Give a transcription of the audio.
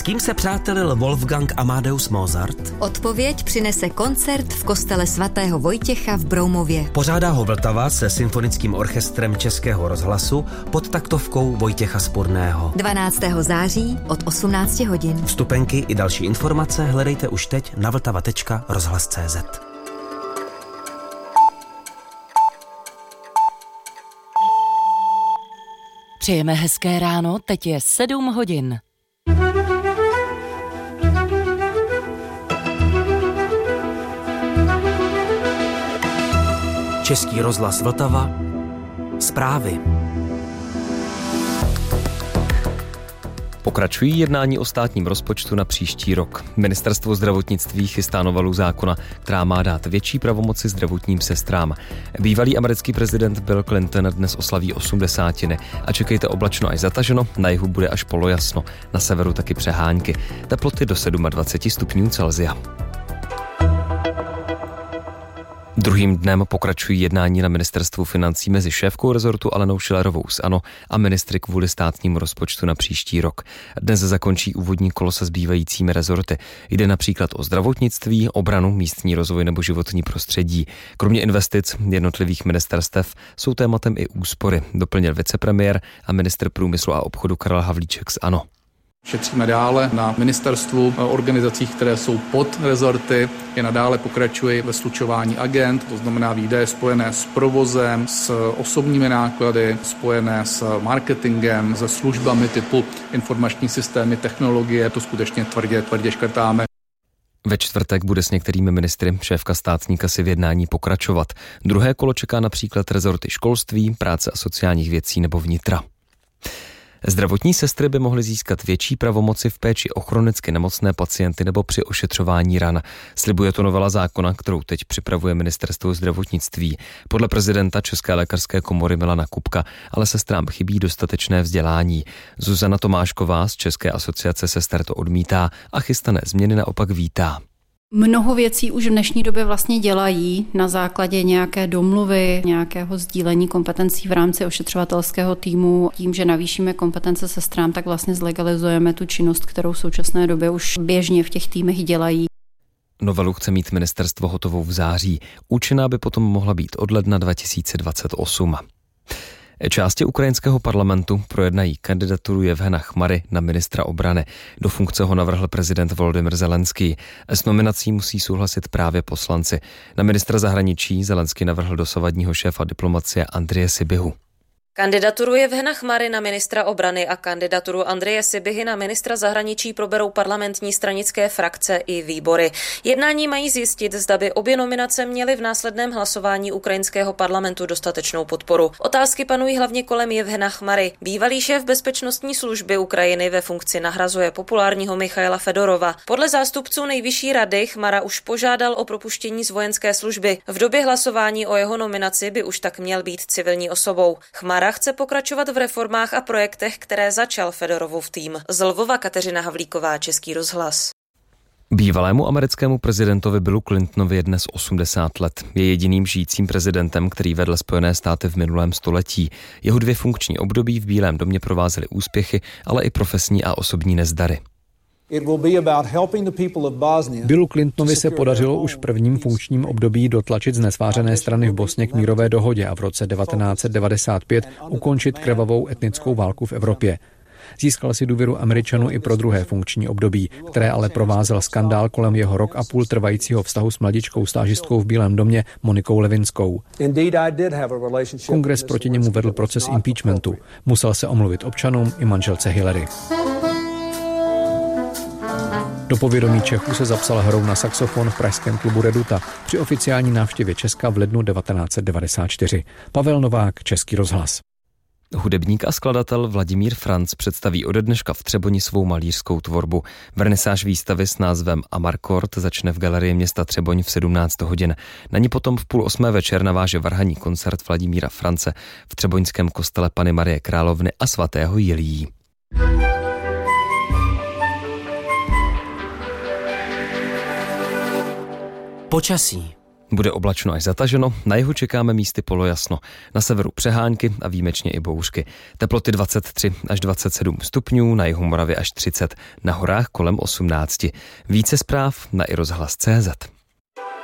S kým se přátelil Wolfgang Amadeus Mozart? Odpověď přinese koncert v kostele svatého Vojtěcha v Broumově. Pořádá ho Vltava se symfonickým orchestrem Českého rozhlasu pod taktovkou Vojtěcha Spurného. 12. září od 18 hodin. Vstupenky i další informace hledejte už teď na vltava.rozhlas.cz. Přejeme hezké ráno, teď je 7 hodin. Český rozhlas Vltava. Zprávy. Pokračují jednání o státním rozpočtu na příští rok. Ministerstvo zdravotnictví chystá novelu zákona, která má dát větší pravomoci zdravotním sestrám. Bývalý americký prezident Bill Clinton dnes oslaví 80. a čekejte oblačno až zataženo, na jihu bude až polojasno, na severu taky přehánky. Teploty do 27 stupňů Celsia. Druhým dnem pokračují jednání na ministerstvu financí mezi šéfkou rezortu Alenou Schillerovou z ANO a ministry kvůli státnímu rozpočtu na příští rok. Dnes zakončí úvodní kolo se zbývajícími rezorty. Jde například o zdravotnictví, obranu, místní rozvoj nebo životní prostředí. Kromě investic jednotlivých ministerstev jsou tématem i úspory, doplnil vicepremiér a ministr průmyslu a obchodu Karel Havlíček z ANO. Šetříme dále na ministerstvu, organizacích, které jsou pod rezorty. Je nadále pokračuje ve slučování agent, to znamená výdaje spojené s provozem, s osobními náklady, spojené s marketingem, se službami typu informační systémy, technologie. To skutečně tvrdě škrtáme. Ve čtvrtek bude s některými ministry šéfka státní kasy v jednání pokračovat. Druhé kolo čeká například rezorty školství, práce a sociálních věcí nebo vnitra. Zdravotní sestry by mohly získat větší pravomoci v péči o chronicky nemocné pacienty nebo při ošetřování ran. Slibuje to novela zákona, kterou teď připravuje ministerstvo zdravotnictví. Podle prezidenta České lékařské komory Milana Kubka ale sestrám chybí dostatečné vzdělání. Zuzana Tomášková z České asociace sester to odmítá a chystané změny naopak vítá. Mnoho věcí už v dnešní době vlastně dělají na základě nějaké domluvy, nějakého sdílení kompetencí v rámci ošetřovatelského týmu. Tím, že navýšíme kompetence sestrám, tak vlastně zlegalizujeme tu činnost, kterou v současné době už běžně v těch týmech dělají. Novelu chce mít ministerstvo hotovou v září. Účinná by potom mohla být od ledna 2028. Části ukrajinského parlamentu projednají kandidaturu Jevhena Chmary na ministra obrany. Do funkce ho navrhl prezident Volodymyr Zelenský. S nominací musí souhlasit právě poslanci. Na ministra zahraničí Zelenský navrhl dosavadního šéfa diplomacie Andreje Sybihu. Kandidaturu Jevhena Chmary na ministra obrany a kandidaturu Andreje Sybihy na ministra zahraničí proberou parlamentní stranické frakce i výbory. Jednání mají zjistit, zda by obě nominace měly v následném hlasování ukrajinského parlamentu dostatečnou podporu. Otázky panují hlavně kolem Jevhena Chmary. Bývalý šéf bezpečnostní služby Ukrajiny ve funkci nahrazuje populárního Michaila Fedorova. Podle zástupců nejvyšší rady Chmara už požádal o propuštění z vojenské služby. V době hlasování o jeho nominaci by už tak měl být civilní osobou. Chmara chce pokračovat v reformách a projektech, které začal Fedorovův tým. Z Lvova Kateřina Havlíková, Český rozhlas. Bývalému americkému prezidentovi Billu Clintonovi je dnes 80 let. Je jediným žijícím prezidentem, který vedl Spojené státy v minulém století. Jeho 2 funkční období v Bílém domě provázely úspěchy, ale i profesní a osobní nezdary. Billu Clintonovi se podařilo už v prvním funkčním období dotlačit znesvářené strany v Bosně k mírové dohodě a v roce 1995 ukončit krvavou etnickou válku v Evropě. Získal si důvěru Američanů i pro druhé funkční období, které ale provázel skandál kolem jeho rok a půl trvajícího vztahu s mladičkou stážistkou v Bílém domě Monikou Lewinskou. Kongres proti němu vedl proces impeachmentu. Musel se omluvit občanům i manželce Hillary. Do povědomí Čechů se zapsal hrou na saxofon v pražském klubu Reduta při oficiální návštěvě Česka v lednu 1994. Pavel Novák, Český rozhlas. Hudebník a skladatel Vladimír Franc představí ode dneška v Třeboni svou malířskou tvorbu. Vernisáž výstavy s názvem Amarkord začne v galerii města Třeboň v 17 hodin. Na ní potom v 7:30 večer naváže varhanní koncert Vladimíra France v třeboňském kostele Panny Marie Královny a svatého Jiljí. Počasí. Bude oblačno až zataženo, na jihu čekáme místy polojasno, na severu přehánky a výjimečně i bouřky. Teploty 23 až 27 stupňů, na jihu Moravy až 30, na horách kolem 18. Více zpráv na iRozhlas.cz.